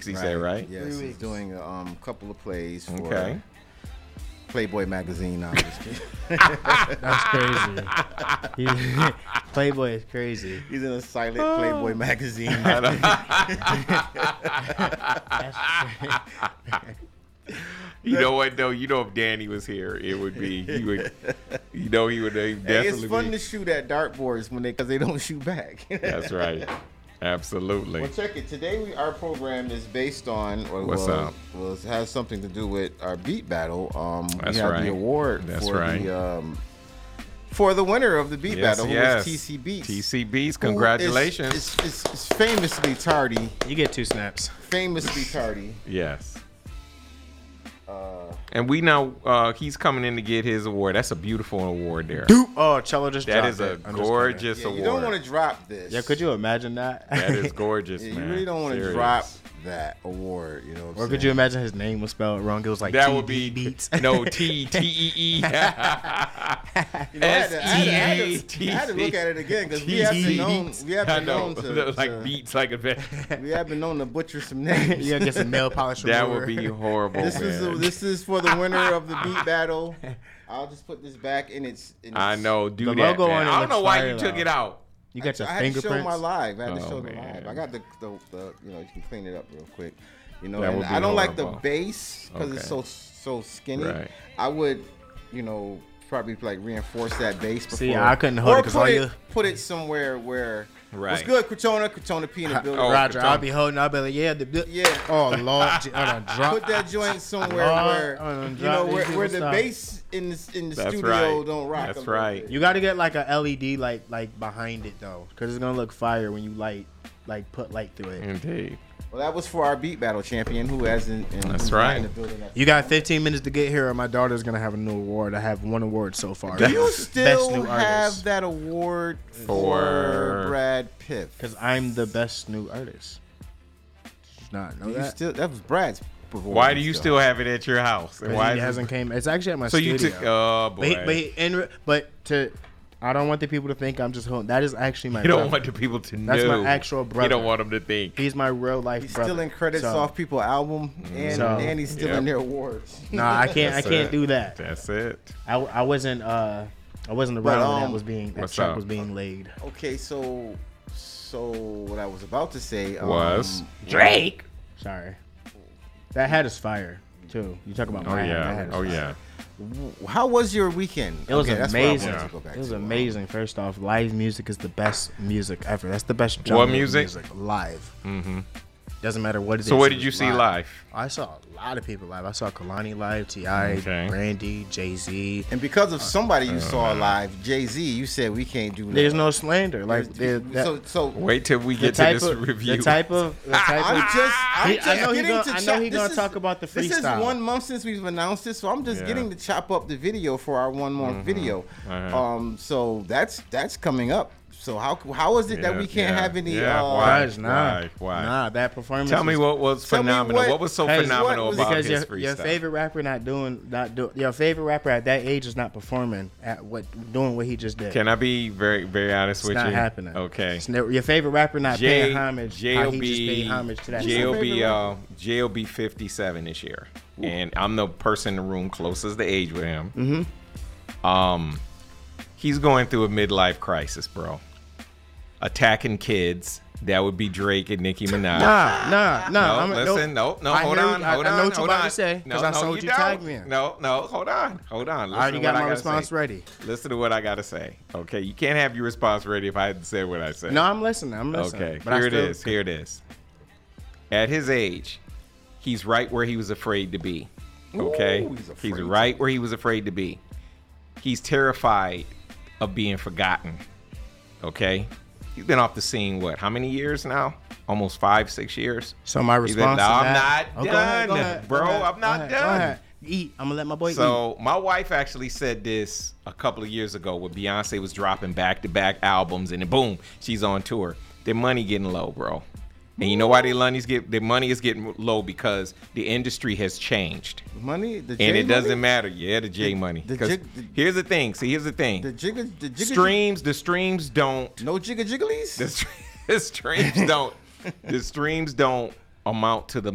he said, right? Yes, 3 he's weeks. doing a couple of plays for Okay. Playboy magazine. No, I'm just kidding. That's crazy. Playboy is crazy. He's in a silent Playboy magazine. You know what though? You know if Danny was here, it would be he would. You know he would definitely. Hey, it's fun be. to shoot at dartboards because they don't shoot back. That's right. Absolutely. Well, check it. Today, our program is based on, What's up? Well, it has something to do with our beat battle. That's we have right. the award That's for right. for the winner of the beat Yes, battle, yes. who was TC Beats. TC Beats, who congratulations. is famously tardy. You get 2 snaps. Famously tardy. Yes. And we know he's coming in to get his award. That's a beautiful award there. Oh, Cello just That dropped is a it. I'm just gorgeous Yeah, award. you don't want to drop this. kidding. Yeah, could you imagine that? That is gorgeous, Yeah, man. you really don't want to Serious. drop that award. You know. What I'm Or could you imagine his name was spelled wrong? It was like That TD would be Beats. no T-E-E. You know, I had to look at it again because we have been known. We have I been know, known to like beats, like a. we have been known to butcher some names. You gotta get some nail polish That remover. would be horrible. This is for the winner of the beat battle. I'll just put this back in its. I know. Do The that. logo Man. on it I don't looks know why fire, you took though. it out. You got your I had to show fingerprints. my live. I had to Oh, show the man. live. I got the you know, you can clean it up real quick. You know, That and would be I don't like the horrible. base because it's Okay. so skinny. Right. I would, you know, probably like reinforce that base before. See, I couldn't hold or it 'cause put all it, you- put it somewhere where. Right. What's good, Cortona? Cortona P in the building. Oh, Roger, I'll Katona. be holding. I'll be like, yeah, Yeah. Oh Lord, drop. Put that joint somewhere Lord, where drop you know these where people the stuff. bass in the That's studio right. don't rock. That's a little right. bit. You got to get like a LED light like behind it though, because it's gonna look fire when you put light through it. Indeed. Well, that was for our beat battle champion who hasn't. That's who's right. not in the building at the You got 15 minutes to get here, or my daughter's gonna have a new award. I have 1 award so far. Do you Best still new have artist. that award For- for Brad Pitt? Because I'm the best new artist. Did you not know You that? still that was Brad's award. Why do you still have it at your house? And why He is hasn't came. It's actually at my So studio. you took. Oh boy. I don't want the people to think I'm just holding. That is actually my. You don't brother. want the people to know. That's my actual You brother. don't want them to think. He's my real life He's brother. stealing credits So, off people's album and he's stealing Yep. their awards. Nah, I can't. I That's can't it. do that. That's it. I wasn't. I wasn't But, around when that was being. That what's check up? was being laid. Okay, so what I was about to say Was Drake. Sorry. That hat is fire too. You talk about Oh my hat. That yeah. hat is Oh fire. yeah. How was your weekend? It was Okay, that's what I amazing. wanted to go back It was to. amazing. First off, live music is the best music ever. That's the best genre What of music? live. Mm-hmm. Doesn't matter what it is. So what it did was you see live? I saw a lot of people live. I saw Kalani live, Ti, Okay. Brandy, Jay-Z. And because of somebody you saw live, Jay-Z, you said we can't do that. There's no slander. Like so Wait till we the get to type this of review. the type of I'm just I know getting to I know chop. he's gonna talk about the This is freestyle. 1 month since we've announced this, so I'm just Yeah. getting to chop up the video for our 1 month video. Uh-huh. So that's coming up. So how is it that Yeah, we can't yeah, have any? yeah, Why? why? Nah, Why? nah, that performance. Tell me what was Tell me phenomenal. what- What was so Because phenomenal what was- about because his your freestyle? favorite rapper your favorite rapper at that age is not performing at doing what he just did. Can I be very, very honest It's with not you? happening. Okay. It's your favorite rapper not paying homage. How he just paid homage to that. JLB 57 this year, and I'm the person in the room closest to age with him. He's going through a midlife crisis, bro. Attacking kids. That would be Drake and Nicki Minaj. Nah. No, listen, no, I hold hear on, you. I hold know on, what you hold about on. to say, 'cause I saw what you don't. tagged me in. No, hold on. I already Listen to got what my gotta response say. ready. Listen to what I gotta say. Okay, you can't have your response ready if I hadn't said what I said. No, I'm listening. Okay, But here it is. At his age, he's right where he was afraid to be. Okay, Ooh, he's afraid right where he was afraid to be. He's terrified of being forgotten. Okay, he's been off the scene how many years now? Almost 5-6 years. So my He's been- response. No, to I'm that, not go done, ahead, bro. go ahead, I'm not go ahead, done. Go ahead. Eat. I'm gonna let my boy eat. So my wife actually said this a couple of years ago when Beyonce was dropping back-to-back albums, and then boom, she's on tour. Their money getting low, bro. And you know why their money is getting low? Because the industry has changed. Money, the And J it doesn't money? matter. Yeah, the J money. the 'Cause jig- the- here's the thing. Here's the thing. The jigga The streams don't. No jigga jigglies. The streams don't amount to the